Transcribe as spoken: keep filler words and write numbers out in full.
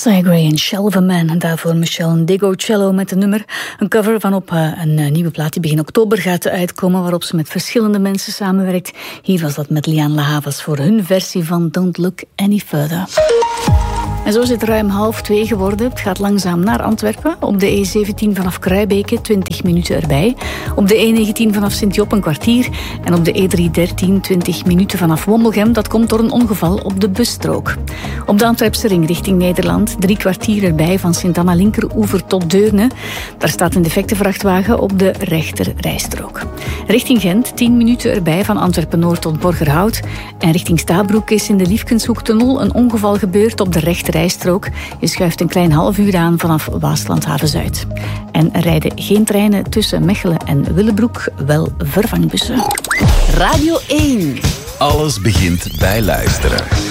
Cy Gray en Shell of a Man. En daarvoor Michelle Digo Cello met een nummer. Een cover van op uh, een uh, nieuwe plaat die begin oktober gaat uitkomen, waarop ze met verschillende mensen samenwerkt. Hier was dat met Liaan La Havas voor hun versie van Don't Look Any Further. En zo is het ruim half twee geworden. Het gaat langzaam naar Antwerpen. Op de E zeventien vanaf Kruibeke twintig minuten erbij. Op de E negentien vanaf Sint-Job een kwartier. En op de E driehonderddertien twintig minuten vanaf Wombegem. Dat komt door een ongeval op de busstrook. Op de Antwerpse ring richting Nederland drie kwartier erbij van Sint-Anna Linkeroever tot Deurne. Daar staat een defecte vrachtwagen op de rechter rijstrook. Richting Gent tien minuten erbij van Antwerpen-Noord tot Borgerhout. En richting Stabroek is in de Liefkenshoektunnel een ongeval gebeurd op de rechter rijstrook. Je schuift een klein half uur aan vanaf Waaslandhaven-Zuid. En er rijden geen treinen tussen Mechelen en Willebroek, wel vervangbussen. Radio één. Alles begint bij luisteren.